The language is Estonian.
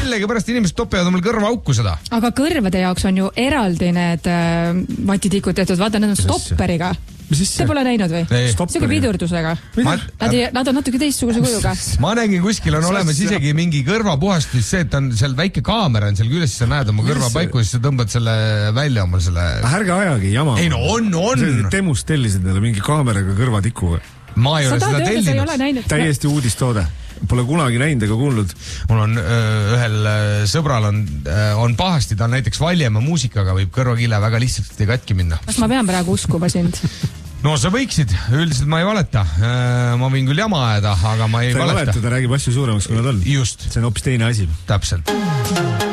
millegipärast inimesed topivad omal kõrva auku seda. Aga kõrvade jaoks on ju eraldi need vatitikud tehtud, vaata, need on stopperiga. Te pole näinud või? Siuke pidurdusega. Nad on natuke teistsuguse kujuga. Ma nägin kuskil on olemas isegi mingi kõrvapuhastus, see, et on seal väike kaamera on seal küljes, siis sa näed oma kõrva paiku, siis sa tõmbad selle välja omal selle... Ärge ajagi jama. Ei no on. Temus tellisid neile mingi kaameraga kõrvatiku. Ma ei ole seda tellinud. Täiesti uudistoode. Pole kunagi näinud ega kuulnud. Mul on ühel sõbral on pahasti, ta on näiteks Valjemaa muusikaga, võib kõrvakille väga lihtsalt katki minna. Kas ma pean praegu uskuma sind? No sa võiksid, üldiselt ma ei valeta. Ma võin küll jama ajada, aga ma ei valeta. Ta räägib asju suuremaks, kui nad on. Just. See on hoopis teine asi. Täpselt.